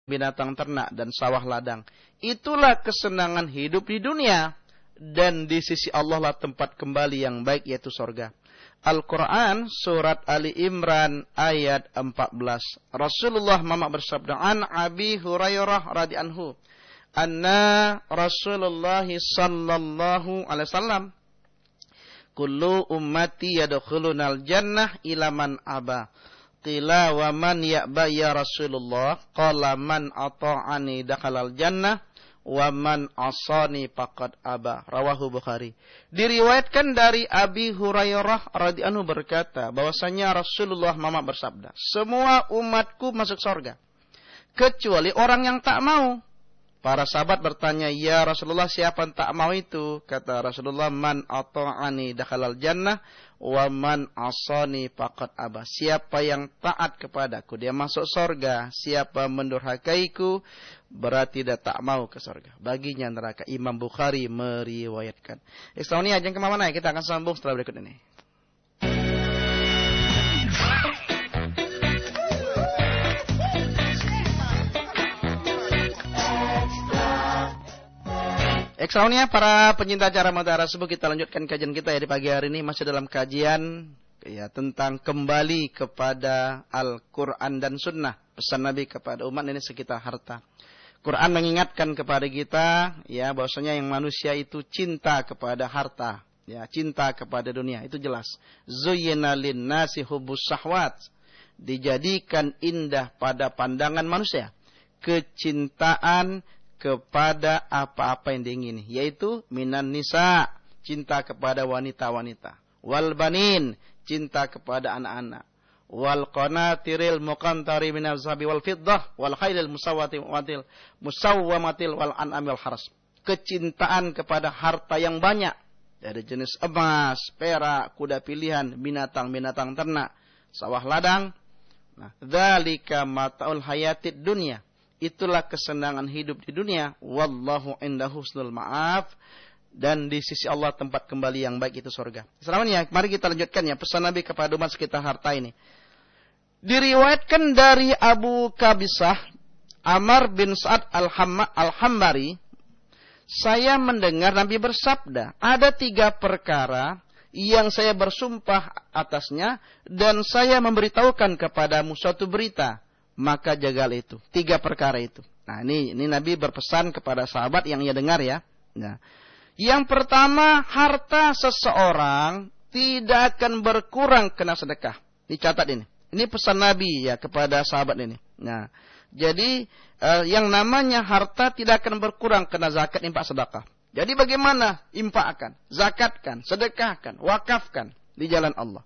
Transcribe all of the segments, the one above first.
binatang ternak dan sawah ladang. Itulah kesenangan hidup di dunia. Dan di sisi Allah lah tempat kembali yang baik, yaitu surga. Al-Quran surat Ali Imran ayat 14. Rasulullah Muhammad bersabda, an Abi Hurairah radhiyallahu anna Rasulullah sallallahu alaihi wasallam kullu ummati yadkhulunal jannah ila man aba. Qila wa man ya'ba ya Rasulullah? Qala man ata'ani dakhalal jannah wa man asani faqad aba. Rawahu Bukhari. Diriwayatkan dari Abi Hurairah radhiyallahu berkata bahwasanya Rasulullah Muhammad bersabda, semua umatku masuk surga kecuali orang yang tak mau. Para sahabat bertanya, ya Rasulullah, siapa yang tak mau itu? Kata Rasulullah, man ata'ani dakhalal jannah wa man asani faqad aba. Siapa yang taat kepadaku, dia masuk surga. Siapa mendurhakaiku, berarti dia tak mau ke surga. Baginya neraka. Imam Bukhari meriwayatkan. Ikhwani ajeng kemana ya? Kita akan sambung setelah berikut ini. Eksalnya para pencinta acara Mutiara Subuh, kita lanjutkan kajian kita ya di pagi hari ini, masih dalam kajian ya tentang kembali kepada Al-Quran dan Sunnah, pesan Nabi kepada umat ini sekitar harta. Quran mengingatkan kepada kita ya bahwasanya yang manusia itu cinta kepada harta, ya cinta kepada dunia, itu jelas. Zuyyina lin-nasi hubbus syahwat, dijadikan indah pada pandangan manusia kecintaan kepada apa-apa yang diingini, yaitu minan nisa, cinta kepada wanita-wanita, wal banin, cinta kepada anak-anak, wal qanatiril muqantari minaz zahabi wal fiddah wal khailil musawwamatil wal an'am wal haras, kecintaan kepada harta yang banyak dari jenis emas, perak, kuda pilihan, binatang-binatang ternak, sawah ladang. Nah, dzalika mataul hayatid dunya, itulah kesenangan hidup di dunia. Wallahu indahu husnul ma'af, dan di sisi Allah tempat kembali yang baik itu surga. Selanjutnya, mari kita lanjutkan ya pesan Nabi kepada umat sekitar harta ini. Diriwayatkan dari Abu Kabisah Amr bin Sa'ad al-Hambari, saya mendengar Nabi bersabda, ada 3 perkara yang saya bersumpah atasnya dan saya memberitahukan kepadamu suatu berita, maka jagalah itu. 3 perkara itu. Nah, ini Nabi berpesan kepada sahabat yang ia dengar ya. Nah, yang pertama, harta seseorang tidak akan berkurang kena sedekah. Dicatat ini. Ini pesan Nabi ya kepada sahabat ini. Nah, jadi yang namanya harta tidak akan berkurang kena zakat, infak, sedekah. Jadi bagaimana? Infakkan, zakatkan, sedekahkan, wakafkan di jalan Allah.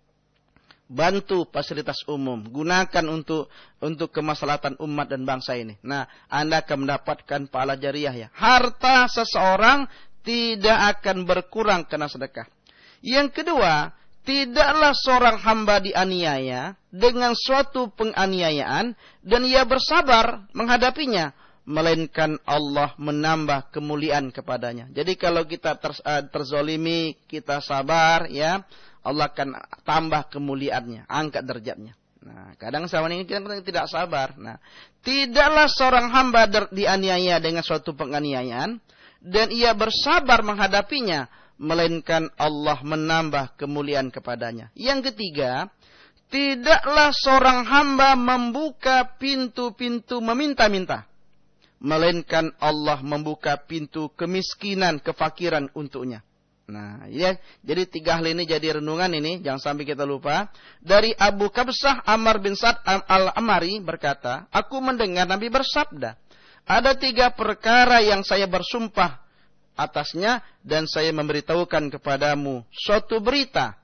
Bantu fasilitas umum, gunakan untuk kemaslahatan umat dan bangsa ini. Nah, Anda akan mendapatkan pahala jariah ya. Harta seseorang tidak akan berkurang karena sedekah. Yang kedua, tidaklah seorang hamba dianiaya dengan suatu penganiayaan dan ia bersabar menghadapinya, melainkan Allah menambah kemuliaan kepadanya. Jadi kalau kita terzolimi, kita sabar ya, Allah akan tambah kemuliaannya, angkat derajatnya. Nah, kadang sama ini kita tidak sabar. Nah, tidaklah seorang hamba dianiaya dengan suatu penganiayaan dan ia bersabar menghadapinya, melainkan Allah menambah kemuliaan kepadanya. Yang ketiga, tidaklah seorang hamba membuka pintu-pintu meminta-minta, melainkan Allah membuka pintu kemiskinan, kefakiran untuknya. Nah, ya, jadi 3 hal ini jadi renungan ini, jangan sampai kita lupa. Dari Abu Kabsah Amr bin Sa'ad al-Amari berkata, aku mendengar Nabi bersabda, ada 3 perkara yang saya bersumpah atasnya dan saya memberitahukan kepadamu suatu berita,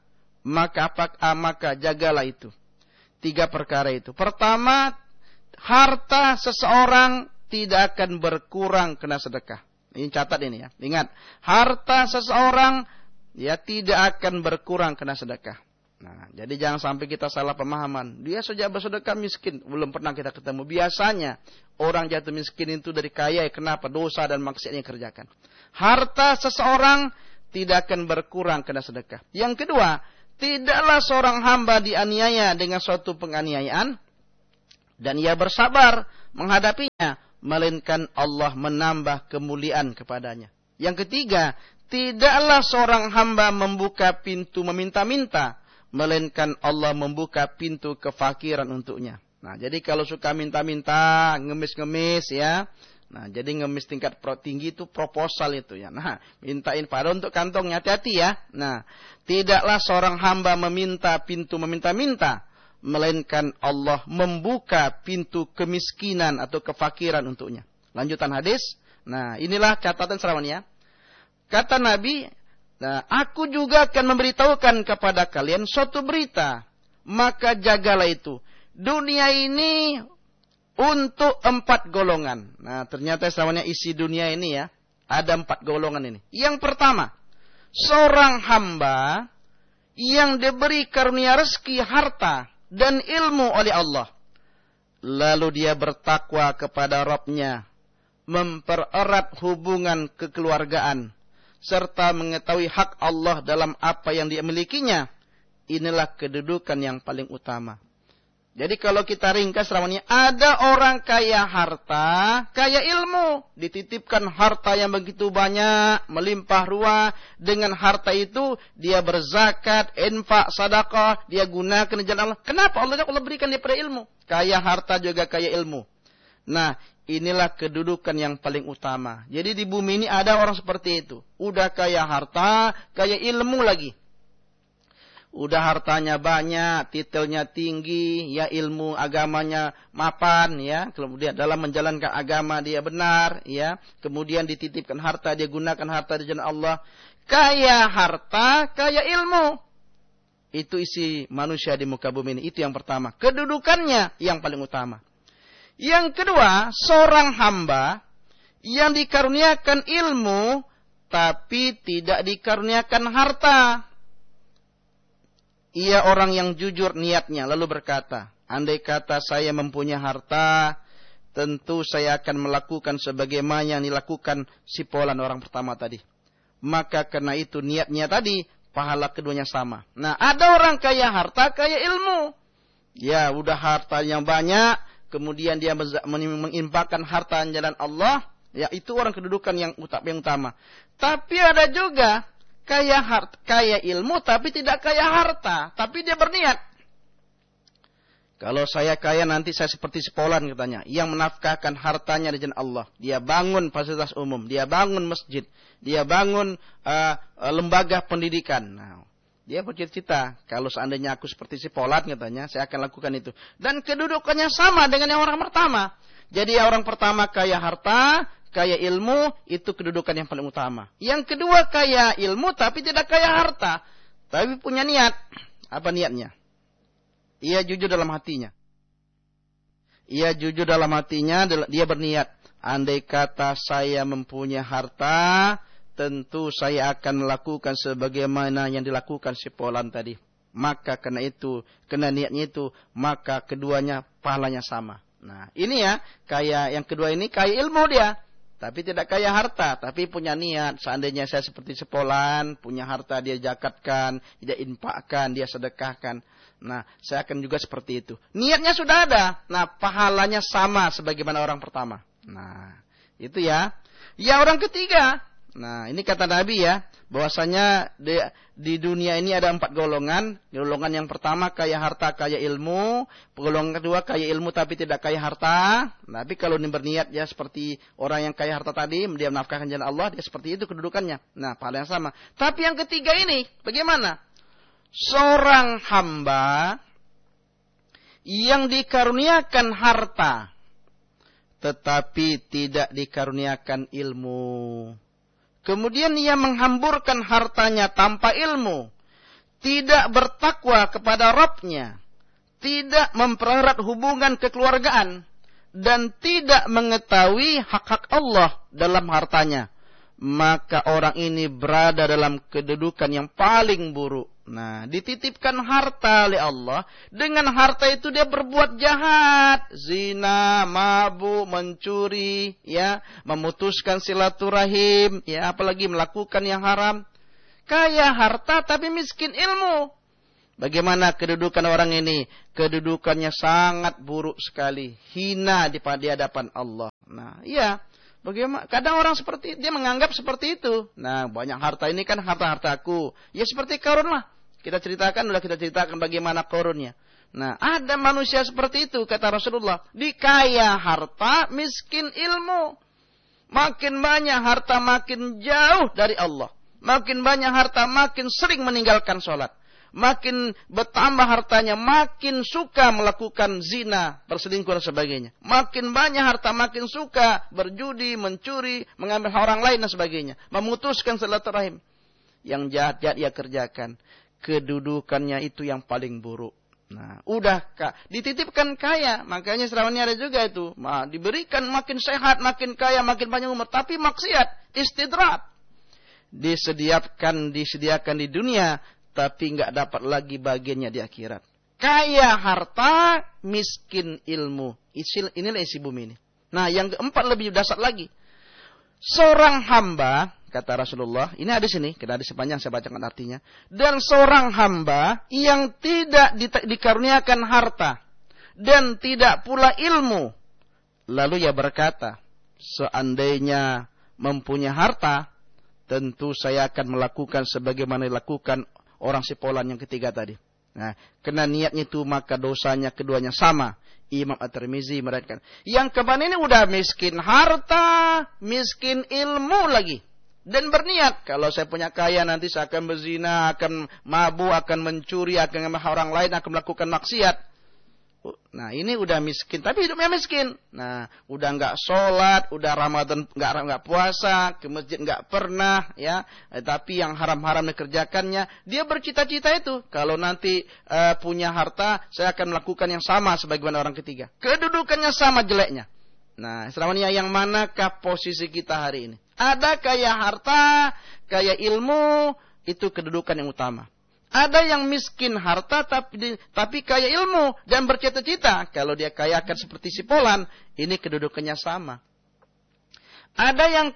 maka jagalah itu. 3 perkara itu. Pertama, harta seseorang tidak akan berkurang kena sedekah. Ini catat ini ya. Ingat, harta seseorang ya tidak akan berkurang kena sedekah. Nah, jadi jangan sampai kita salah pemahaman. Dia sejak bersedekah miskin, belum pernah kita ketemu. Biasanya orang jatuh miskin itu dari kaya, kenapa? Dosa dan maksiat yang kerjakan. Harta seseorang tidak akan berkurang kena sedekah. Yang kedua, tidaklah seorang hamba dianiaya dengan suatu penganiayaan dan ia bersabar menghadapinya, melainkan Allah menambah kemuliaan kepadanya. Yang ketiga, tidaklah seorang hamba membuka pintu meminta-minta, melainkan Allah membuka pintu kefakiran untuknya. Nah, jadi kalau suka minta-minta, ngemis-ngemis ya. Nah, jadi ngemis tingkat tinggi itu proposal itu ya. Nah, mintain padahal untuk kantongnya, hati-hati ya. Nah, tidaklah seorang hamba meminta pintu meminta-minta, melainkan Allah membuka pintu kemiskinan atau kefakiran untuknya. Lanjutan hadis. Nah, inilah catatan serawannya. Kata Nabi, nah, aku juga akan memberitahukan kepada kalian suatu berita. Maka jagalah itu. Dunia ini untuk 4 golongan. Nah, ternyata selamanya isi dunia ini ya, ada 4 golongan ini. Yang pertama, seorang hamba yang diberi karunia rezeki, harta, dan ilmu oleh Allah. Lalu dia bertakwa kepada Rabb-Nya, mempererat hubungan kekeluargaan, serta mengetahui hak Allah dalam apa yang dia milikinya. Inilah kedudukan yang paling utama. Jadi kalau kita ringkas ramanya, ada orang kaya harta, kaya ilmu. Dititipkan harta yang begitu banyak, melimpah ruah. Dengan harta itu, dia berzakat, infak, sedekah, dia gunakan di jalan Allah. Kenapa? Allah berikan dia pada ilmu. Kaya harta juga kaya ilmu. Nah, inilah kedudukan yang paling utama. Jadi di bumi ini ada orang seperti itu. Udah kaya harta, kaya ilmu lagi. Udah hartanya banyak, titelnya tinggi, ya ilmu agamanya mapan, ya. Kemudian dalam menjalankan agama dia benar, ya. Kemudian dititipkan harta, dia gunakan harta di jalan Allah. Kaya harta, kaya ilmu. Itu isi manusia di muka bumi ini. Itu yang pertama. Kedudukannya yang paling utama. Yang kedua, seorang hamba yang dikaruniakan ilmu, tapi tidak dikaruniakan harta. Ia orang yang jujur niatnya, lalu berkata, andai kata saya mempunyai harta, tentu saya akan melakukan sebagaimana yang dilakukan si Polan orang pertama tadi. Maka karena itu niatnya tadi, pahala keduanya sama. Nah, ada orang kaya harta, kaya ilmu. Ya, udah hartanya banyak, kemudian dia menginfakkan harta di jalan Allah, ya itu orang kedudukan yang utama. Tapi ada juga kaya ilmu tapi tidak kaya harta, tapi dia berniat. Kalau saya kaya nanti saya seperti si Polan katanya, yang menafkahkan hartanya di jalan Allah. Dia bangun fasilitas umum, dia bangun masjid, dia bangun lembaga pendidikan. Nah, dia bercita-cita, kalau seandainya aku seperti si Polan katanya, saya akan lakukan itu. Dan kedudukannya sama dengan yang orang pertama. Jadi orang pertama kaya harta, kaya ilmu, itu kedudukan yang paling utama. Yang kedua kaya ilmu tapi tidak kaya harta, tapi punya niat. Apa niatnya? Ia jujur dalam hatinya. Ia jujur dalam hatinya, dia berniat. Andai kata saya mempunyai harta, tentu saya akan melakukan sebagaimana yang dilakukan si Polan tadi. Maka karena niatnya itu, maka keduanya pahalanya sama. Nah, ini ya, kaya yang kedua ini kaya ilmu dia. Tapi tidak kaya harta, tapi punya niat. Seandainya saya seperti si Polan, punya harta dia zakatkan, dia infakkan, dia sedekahkan. Nah, saya akan juga seperti itu. Niatnya sudah ada. Nah, pahalanya sama sebagaimana orang pertama. Nah, itu ya. Ya orang ketiga. Nah, ini kata Nabi ya, bahwasanya di dunia ini ada 4 golongan. Golongan yang pertama kaya harta, kaya ilmu. Golongan kedua kaya ilmu tapi tidak kaya harta. Tapi kalau ini berniat ya seperti orang yang kaya harta tadi, dia menafkahkan jalan Allah, dia seperti itu kedudukannya. Nah, pahala yang sama. Tapi yang ketiga ini, bagaimana? Seorang hamba yang dikaruniakan harta, tetapi tidak dikaruniakan ilmu. Kemudian ia menghamburkan hartanya tanpa ilmu. Tidak bertakwa kepada Rabb-Nya. Tidak mempererat hubungan kekeluargaan. Dan tidak mengetahui hak-hak Allah dalam hartanya. Maka orang ini berada dalam kedudukan yang paling buruk. Nah, dititipkan harta oleh Allah. Dengan harta itu dia berbuat jahat. Zina, mabuk, mencuri, ya, memutuskan silaturahim, ya, apalagi melakukan yang haram. Kaya harta tapi miskin ilmu. Bagaimana kedudukan orang ini? Kedudukannya sangat buruk sekali. Hina di hadapan Allah. Nah, iya. Bagaimana? Kadang orang seperti dia menganggap seperti itu. Nah, banyak harta ini kan harta-hartaku. Ya seperti Qarun lah. Kita ceritakan bagaimana Qarunnya. Nah, ada manusia seperti itu kata Rasulullah. Dikaya harta, miskin ilmu. Makin banyak harta makin jauh dari Allah. Makin banyak harta makin sering meninggalkan sholat. Makin bertambah hartanya, makin suka melakukan zina, berselingkuh dan sebagainya. Makin banyak harta, makin suka berjudi, mencuri, mengambil hak orang lain dan sebagainya. Memutuskan silaturahim. Yang jahat-jahat ia kerjakan. Kedudukannya itu yang paling buruk. Nah, udah dititipkan kaya. Makanya seramanya ada juga itu. Diberikan makin sehat, makin kaya, makin panjang umur. Tapi maksiat, istidrat. Disediakan di dunia. Tapi nggak dapat lagi bagiannya di akhirat. Kaya harta, miskin ilmu. Inilah isi bumi ini. Nah, yang keempat lebih dasar lagi. Seorang hamba, kata Rasulullah, ini hadis ini, kita hadis sepanjang saya bacakan artinya. Dan seorang hamba yang tidak dikaruniakan harta dan tidak pula ilmu. Lalu ia berkata, seandainya mempunyai harta, tentu saya akan melakukan sebagaimana dilakukan orang si Polan yang ketiga tadi. Nah, kena niatnya itu maka dosanya keduanya sama. Imam At-Tirmizi meriwayatkan. Yang keempat ini udah miskin harta, miskin ilmu lagi. Dan berniat, kalau saya punya kaya nanti saya akan berzina, akan mabuk, akan mencuri, akan mengambil orang lain, akan melakukan maksiat. Nah, ini udah miskin, tapi hidupnya miskin. Nah, udah nggak sholat, udah Ramadan nggak puasa, ke masjid nggak pernah, ya. Tapi yang haram-haram dikerjakannya, dia bercita-cita itu. Kalau nanti punya harta, saya akan melakukan yang sama sebagaimana orang ketiga. Kedudukannya sama jeleknya. Nah, selamanya yang manakah posisi kita hari ini? Ada kaya harta, kaya ilmu, itu kedudukan yang utama. Ada yang miskin harta tapi kaya ilmu dan bercita-cita. Kalau dia kaya akan seperti si Polan, ini kedudukannya sama. Ada yang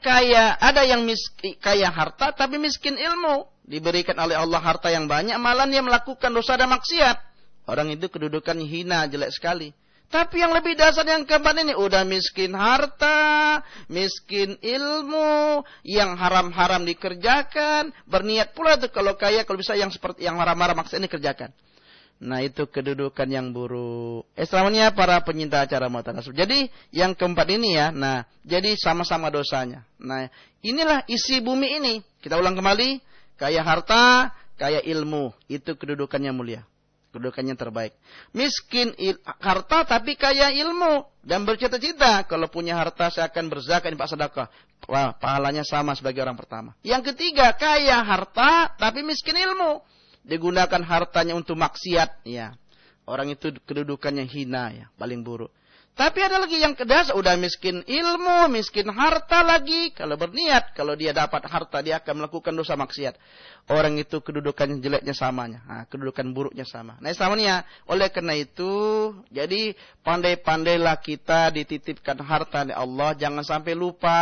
kaya harta tapi miskin ilmu. Diberikan oleh Allah harta yang banyak, malah dia melakukan dosa dan maksiat. Orang itu kedudukannya hina, jelek sekali. Tapi yang lebih dasar yang keempat ini, udah miskin harta, miskin ilmu, yang haram-haram dikerjakan, berniat pula itu kalau kaya, kalau bisa yang seperti yang haram-haram maksudnya dikerjakan. Nah, itu kedudukan yang buruk. Selamanya para penyinta acara muatan nasab. Jadi yang keempat ini ya, nah, jadi sama-sama dosanya. Nah, inilah isi bumi ini. Kita ulang kembali, kaya harta, kaya ilmu, itu kedudukannya mulia. Kedudukannya terbaik. Miskin harta tapi kaya ilmu. Dan bercita-cita. Kalau punya harta saya akan berzakat, infak, sedekah. Wah, pahalanya sama sebagai orang pertama. Yang ketiga, kaya harta tapi miskin ilmu. Digunakan hartanya untuk maksiat. Ya. Orang itu kedudukannya hina. Ya, paling buruk. Tapi ada lagi yang kedas, udah miskin ilmu, miskin harta lagi. Kalau berniat, kalau dia dapat harta, dia akan melakukan dosa maksiat. Orang itu kedudukan jeleknya samanya. Nah, kedudukan buruknya sama. Nah, samanya, oleh karena itu, jadi pandai-pandailah kita dititipkan harta oleh Allah. Jangan sampai lupa.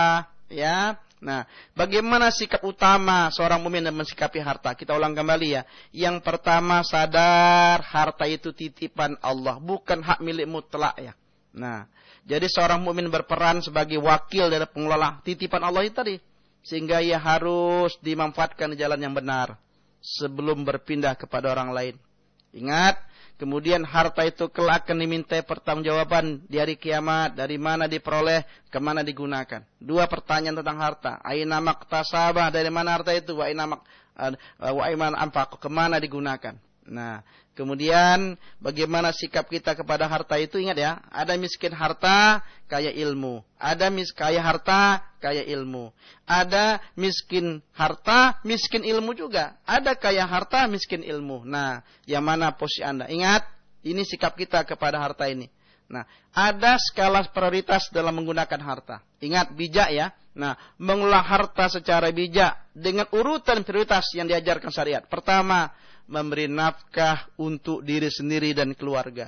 Ya. Nah, bagaimana sikap utama seorang mukmin dalam mensikapi harta? Kita ulang kembali ya. Yang pertama, sadar harta itu titipan Allah. Bukan hak milik mutlak ya. Nah, jadi seorang mukmin berperan sebagai wakil dari pengelola titipan Allah itu tadi. Sehingga ia harus dimanfaatkan di jalan yang benar. Sebelum berpindah kepada orang lain. Ingat, kemudian harta itu kelak akan dimintai pertanggungjawaban di hari kiamat. Dari mana diperoleh, kemana digunakan. Dua pertanyaan tentang harta. Aina maktasabah, dari mana harta itu? Wa aiman anfaq, kemana digunakan. Nah, kemudian bagaimana sikap kita kepada harta itu, ingat ya, ada miskin harta, kaya ilmu. Ada kaya harta, kaya ilmu. Ada miskin harta, miskin ilmu juga. Ada kaya harta, miskin ilmu. Nah, yang mana posisi Anda? Ingat, ini sikap kita kepada harta ini. Nah, ada skala prioritas dalam menggunakan harta. Ingat, bijak ya. Nah, mengelola harta secara bijak dengan urutan prioritas yang diajarkan syariat. Pertama, memberi nafkah untuk diri sendiri dan keluarga.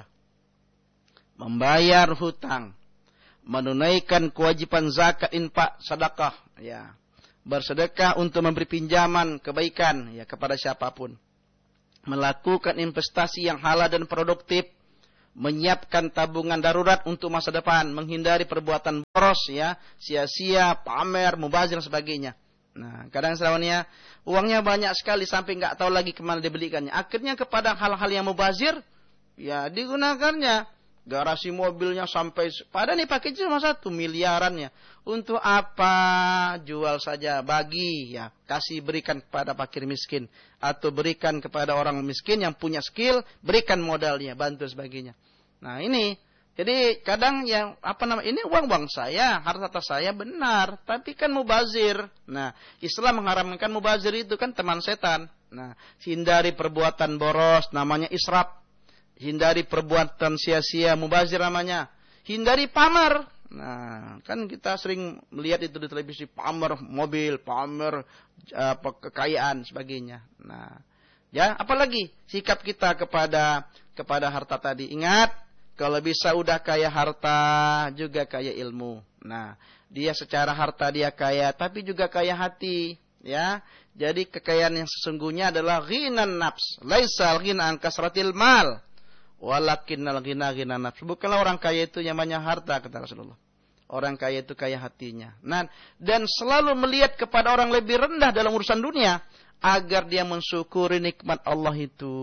Membayar hutang. Menunaikan kewajiban zakat, infak, sedekah. Ya. Bersedekah untuk memberi pinjaman kebaikan ya kepada siapapun. melakukan investasi yang halal dan produktif, menyiapkan tabungan darurat untuk masa depan, menghindari perbuatan boros ya, sia-sia, pamer, mubazir dan sebagainya. Nah, kadang sebenarnya uangnya banyak sekali sampai nggak tahu lagi kemana dibelikannya. Akhirnya kepada hal-hal yang mubazir, ya digunakannya. Garasi mobilnya sampai, padahal nih pakai cuma 1 miliarannya. Untuk apa? Jual saja, bagi ya, kasih berikan kepada fakir miskin atau berikan kepada orang miskin yang punya skill, berikan modalnya, bantu sebagainya. Nah, ini jadi kadang yang ini uang saya, harta saya benar, tapi kan mubazir. Nah, Islam mengharamkan mubazir itu kan teman setan. Nah, hindari perbuatan boros, namanya israf. Hindari perbuatan sia-sia, mubazir namanya. Hindari pamer. Nah, kan kita sering melihat itu di televisi, pamer mobil, pamer kekayaan sebagainya. Nah, ya, apalagi sikap kita kepada harta tadi. Ingat, kalau bisa udah kaya harta, juga kaya ilmu. Nah, dia secara harta dia kaya, tapi juga kaya hati, ya. Jadi kekayaan yang sesungguhnya adalah ghinan nafs, laisal ghina an kasratil mal. Walakinnal ghina ghina nafs. Bukanlah orang kaya itu yang banyak harta, kata Rasulullah. Orang kaya itu kaya hatinya. Nah, dan selalu melihat kepada orang lebih rendah dalam urusan dunia agar dia mensyukuri nikmat Allah itu.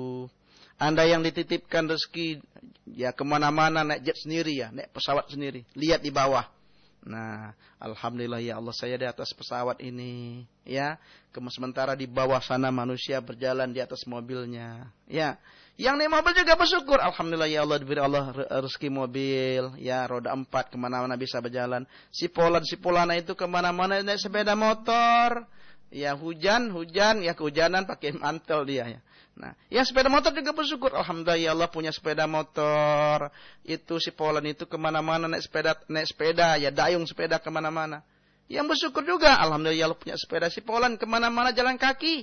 Anda yang dititipkan rezeki ya kemana-mana naik jet sendiri ya, naik pesawat sendiri, lihat di bawah. Nah, alhamdulillah ya Allah, saya di atas pesawat ini, ya. Sementara di bawah sana manusia berjalan di atas mobilnya, ya. Yang naik mobil juga bersyukur, alhamdulillah ya Allah, diberi Allah rezeki mobil, ya, roda 4 kemana-mana bisa berjalan. Si Polana itu kemana-mana naik sepeda motor, ya hujan, ya kehujanan pakai mantel dia, ya. Nah, yang sepeda motor juga bersyukur. Alhamdulillah ya Allah punya sepeda motor. Itu si Polan itu kemana-mana naik sepeda, ya dayung sepeda kemana-mana. Yang bersyukur juga. Alhamdulillah ya Allah punya sepeda. Si Polan kemana-mana jalan kaki.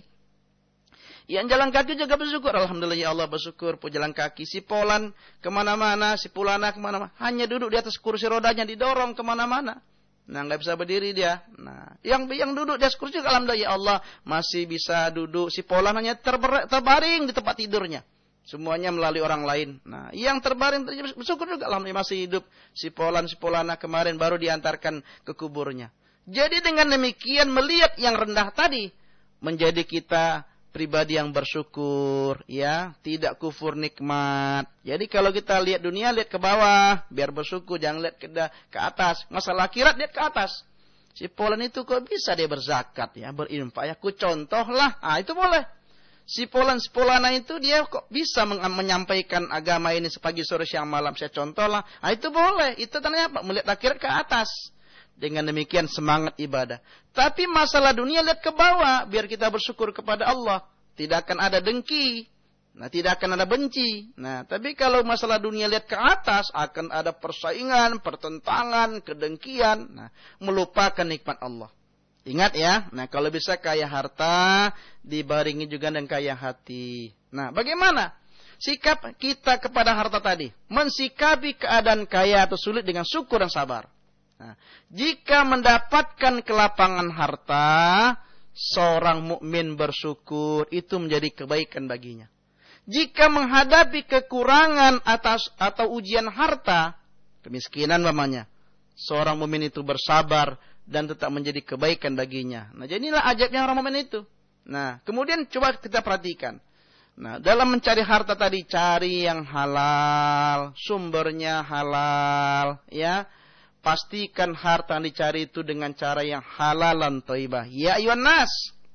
Yang jalan kaki juga bersyukur. Alhamdulillah ya Allah bersyukur punya jalan kaki. Si Polan kemana-mana, si Pulana kemana-mana. Hanya duduk di atas kursi rodanya, didorong kemana-mana. Nah, nggak bisa berdiri dia. Nah, yang duduk di atas kursi, alhamdulillah ya Allah masih bisa duduk. Si Polan hanya terbaring di tempat tidurnya. Semuanya melalui orang lain. Nah, yang terbaring bersyukur juga, alhamdulillah masih hidup. Si Polana kemarin baru diantarkan ke kuburnya. Jadi dengan demikian melihat yang rendah tadi menjadi kita pribadi yang bersyukur, ya, tidak kufur nikmat. Jadi kalau kita lihat dunia, lihat ke bawah, biar bersyukur, jangan lihat ke atas. Masalah akhirat, lihat ke atas. Si Polan itu kok bisa dia berzakat, ya, berinfak, ya, ku contohlah, itu boleh. Si Polana itu dia kok bisa menyampaikan agama ini sepagi, sore, siang, malam, saya contohlah, itu boleh. Itu tandanya apa? Melihat akhirat ke atas. Dengan demikian semangat ibadah. Tapi masalah dunia lihat ke bawah. Biar kita bersyukur kepada Allah. Tidak akan ada dengki. Nah, tidak akan ada benci. Nah, tapi kalau masalah dunia lihat ke atas. Akan ada persaingan, pertentangan, kedengkian. Nah, melupakan nikmat Allah. Ingat ya. Nah, kalau bisa kaya harta. Dibaringi juga dengan kaya hati. Nah, bagaimana sikap kita kepada harta tadi? Mensikapi keadaan kaya atau sulit dengan syukur dan sabar. Nah, jika mendapatkan kelapangan harta, seorang mukmin bersyukur, itu menjadi kebaikan baginya. Jika menghadapi kekurangan atau ujian harta, kemiskinan namanya, seorang mukmin itu bersabar dan tetap menjadi kebaikan baginya. Nah, jadi inilah ajabnya orang mukmin itu. Nah, kemudian coba kita perhatikan. Nah, dalam mencari harta tadi, cari yang halal, sumbernya halal, ya. Pastikan harta yang dicari itu dengan cara yang halalan thayyibah. Ya ayyuhan nas,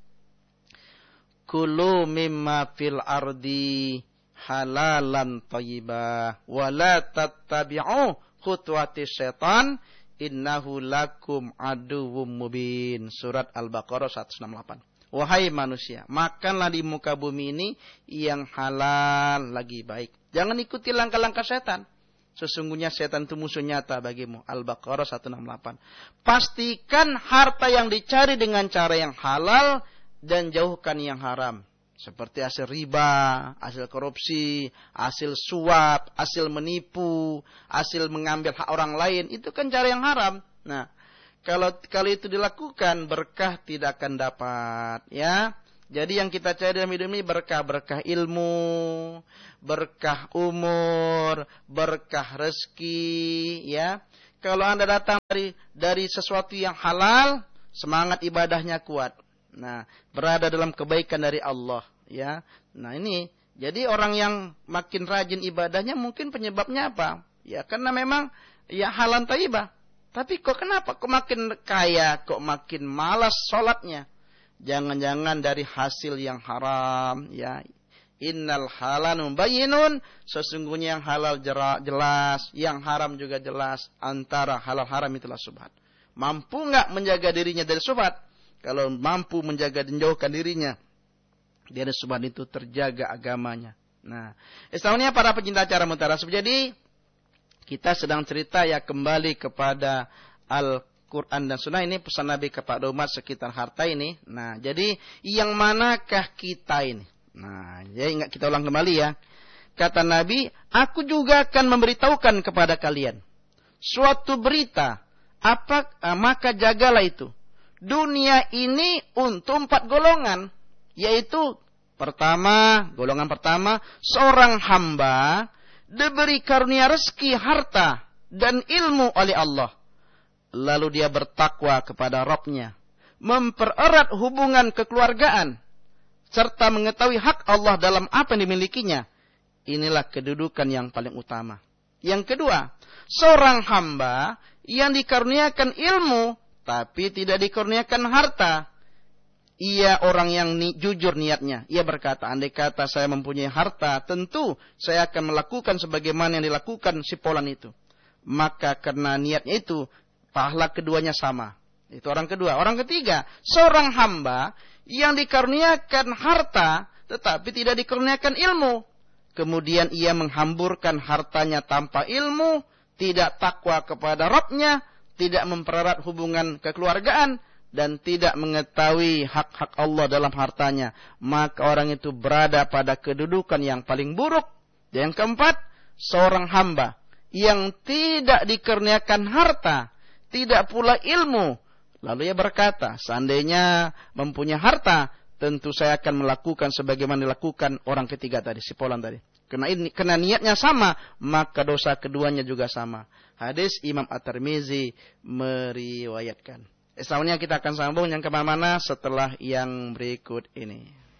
kulu mimma fil ardi halalan thayyibah wa la tattabi'u khutuwati syaitan innahu lakum aduwwum mubin. Surat Al-Baqarah 168. Wahai manusia, makanlah di muka bumi ini yang halal lagi baik. Jangan ikuti langkah-langkah setan. Sesungguhnya setan itu musuh nyata bagimu. Al-Baqarah 168. Pastikan harta yang dicari dengan cara yang halal dan jauhkan yang haram. Seperti hasil riba, hasil korupsi, hasil suap, hasil menipu, hasil mengambil hak orang lain. Itu kan cara yang haram. Nah, kalau itu dilakukan, berkah tidak akan dapat. Ya, Jadi yang kita cari dalam hidup ini berkah-berkah ilmu, berkah umur, berkah rezeki, ya. Kalau Anda datang dari sesuatu yang halal, semangat ibadahnya kuat. Nah, berada dalam kebaikan dari Allah, ya. Nah, ini jadi orang yang makin rajin ibadahnya mungkin penyebabnya apa? Ya, karena memang ya halal thayyibah. Tapi kok kenapa? Kok makin kaya, kok makin malas sholatnya? Jangan-jangan dari hasil yang haram, ya. Innal halal bayyinun, sesungguhnya yang halal jelas, yang haram juga jelas. Antara halal haram itulah syubhat. Mampu enggak menjaga dirinya dari syubhat? Kalau mampu menjaga dan jauhkan dirinya dari syubhat, itu terjaga agamanya. Nah, istilahnya para pecinta acara Mutaras. Jadi kita sedang cerita ya kembali kepada Al-Quran dan Sunnah. Ini pesan Nabi kepada umat sekitar harta ini. Nah, jadi yang manakah kita ini? Nah, jadi ingat, kita ulang kembali ya. Kata Nabi, aku juga akan memberitahukan kepada kalian suatu berita. Maka jagalah itu. Dunia ini untuk 4 golongan. Yaitu golongan pertama, seorang hamba diberi karunia rezeki, harta, dan ilmu oleh Allah. Lalu dia bertakwa kepada Rabb-Nya, mempererat hubungan kekeluargaan, serta mengetahui hak Allah dalam apa yang dimilikinya. Inilah kedudukan yang paling utama. Yang kedua, seorang hamba yang dikaruniakan ilmu, tapi tidak dikaruniakan harta. Ia orang yang jujur niatnya. Ia berkata, andai kata saya mempunyai harta, tentu saya akan melakukan sebagaimana yang dilakukan si Fulan itu. Maka karena niatnya itu, pahala keduanya sama. Itu orang kedua. Orang ketiga, seorang hamba yang dikaruniakan harta, tetapi tidak dikaruniakan ilmu. Kemudian ia menghamburkan hartanya tanpa ilmu, tidak takwa kepada Rabb-Nya, tidak mempererat hubungan kekeluargaan, dan tidak mengetahui hak-hak Allah dalam hartanya. Maka orang itu berada pada kedudukan yang paling buruk. Yang keempat, seorang hamba yang tidak dikaruniakan harta, tidak pula ilmu. Lalu ia berkata, seandainya mempunyai harta, tentu saya akan melakukan sebagaimana dilakukan orang ketiga tadi, si Fulan tadi. Karena niatnya sama, maka dosa keduanya juga sama. Hadis Imam At-Tirmizi meriwayatkan. Selanjutnya kita akan sambung yang kemana-mana setelah yang berikut ini.